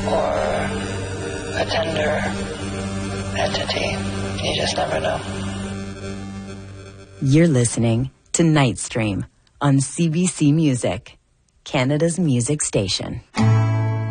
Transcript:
or a tender entity. You just never know. You're listening to Nightstream on CBC Music, Canada's music station.